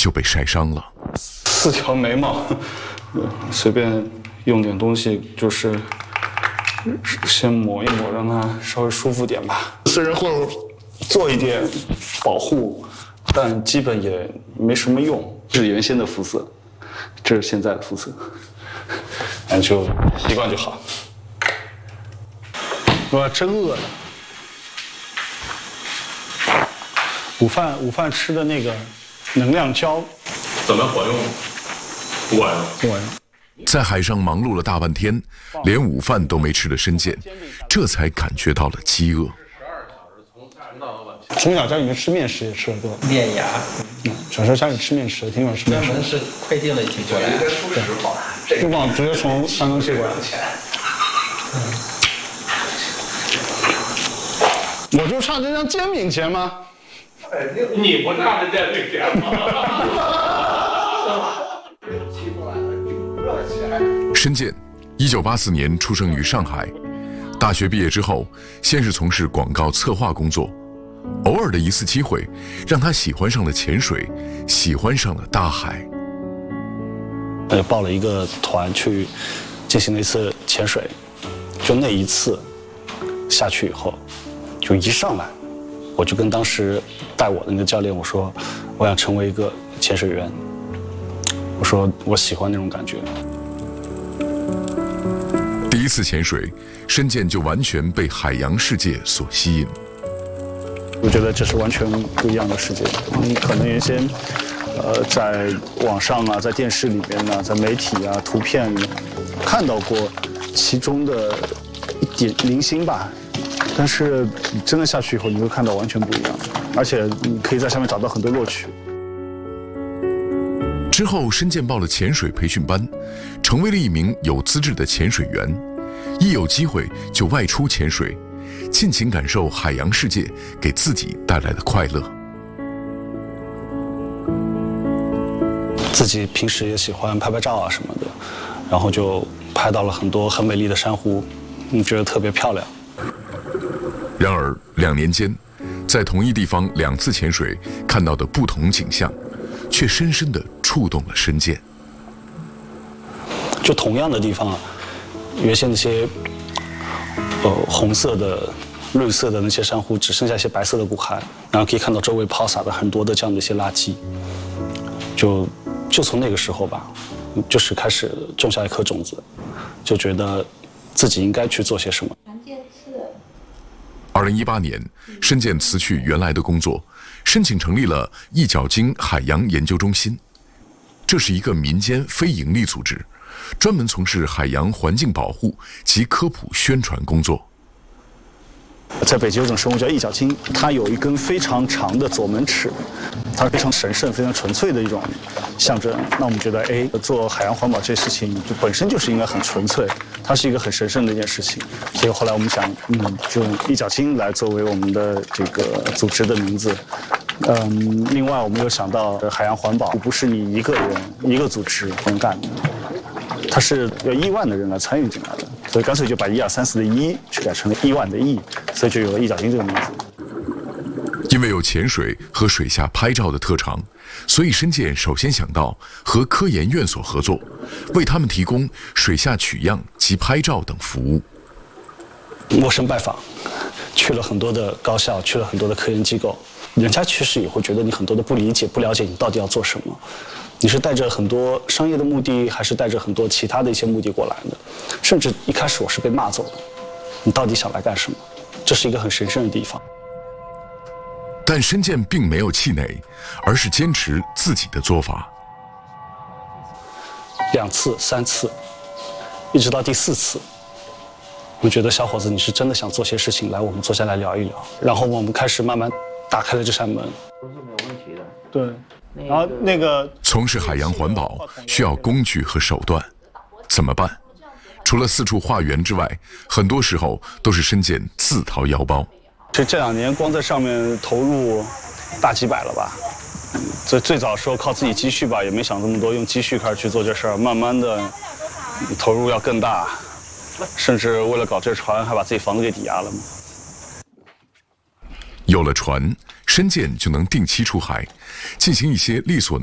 就被晒伤了。 4条眉毛，随便用点东西，就是先抹一抹，让它稍微舒服点吧。虽然会做一点保护，但基本也没什么用。这是原先的肤色，这是现在的肤色，那就习惯就好。我真饿了。午饭吃的那个能量胶， 怎么管用？不管用， 不管用。 在海上忙碌了大半天，连午饭都没吃的申健，这才感觉到了饥饿。 从小家里面吃面食也吃得多， 面芽。 小时候家里吃面食，挺喜欢吃面食。 专门是快递了一批过来， 珠宝直接从山东寄过来。我就差这张煎饼钱吗？ 你不差这煎饼钱吗？ 申健，1984年出生于上海，大学毕业之后，先是从事广告策划工作，偶尔的一次机会，让他喜欢上了潜水，喜欢上了大海。 报了一个团去进行了一次潜水，就那一次下去以后，就一上来，我就跟当时带我的那个教练我说，我想成为一个潜水员。我说我喜欢那种感觉。 第一次潜水，申健就完全被海洋世界所吸引。 我觉得这是完全不一样的世界。可能原先，在网上啊，在电视里边呢，在媒体啊、图片看到过其中的一点零星吧，但是你真的下去以后，你会看到完全不一样，而且你可以在上面找到很多乐趣。 之后，申健报了潜水培训班，成为了一名有资质的潜水员。一有机会就外出潜水，尽情感受海洋世界给自己带来的快乐。 自己平时也喜欢拍拍照啊什么的，然后就拍到了很多很美丽的珊瑚，觉得特别漂亮。 然而2年间，在同一地方2次潜水看到的不同景象，却深深地触动了申健。 就同样的地方啊，原先那些红色的、绿色的那些珊瑚，只剩下一些白色的骨骸，然后可以看到周围抛洒的很多的这样的一些垃圾。就从那个时候吧，就是开始种下一颗种子，就觉得自己应该去做些什么。 2018年，申健辞去原来的工作，申请成立了一角鲸海洋研究中心。这是一个民间非营利组织，专门从事海洋环境保护及科普宣传工作。 在北极有种生物叫一角鲸，它有一根非常长的左门齿，它是非常神圣、非常纯粹的一种象征。那我们觉得，做海洋环保这事情就本身就是应该很纯粹，它是一个很神圣的一件事情。所以后来我们想，就用一角鲸来作为我们的这个组织的名字。另外我们又想到，海洋环保不是你一个人、一个组织能干的。它是有亿万的人来参与进来的，所以干脆就把1、2、3、4的1去改成了亿万的亿，所以就有了一角鲸这个名字。 因为有潜水和水下拍照的特长，所以申健首先想到和科研院所合作，为他们提供水下取样及拍照等服务。 陌生拜访，去了很多的高校，去了很多的科研机构，人家其实也会觉得你很多的不理解、不了解你到底要做什么。你是带着很多商业的目的，还是带着很多其他的一些目的过来的？甚至一开始我是被骂走的。你到底想来干什么？这是一个很神圣的地方。 但申健并没有气馁，而是坚持自己的做法。 2次、3次，一直到第4次，我觉得小伙子，你是真的想做些事情，来，我们坐下来聊一聊。然后我们开始慢慢打开了这扇门。 都是没有问题的。 对。然后那个从事海洋环保需要工具和手段，怎么办？除了四处化缘之外，很多时候都是申健自掏腰包。 这2年光在上面投入大几百了吧？最早时候靠自己积蓄吧，也没想这么多，用积蓄开始去做这事儿，慢慢的投入要更大，甚至为了搞这船，还把自己房子给抵押了嘛。 有了船，申健就能定期出海，进行一些力所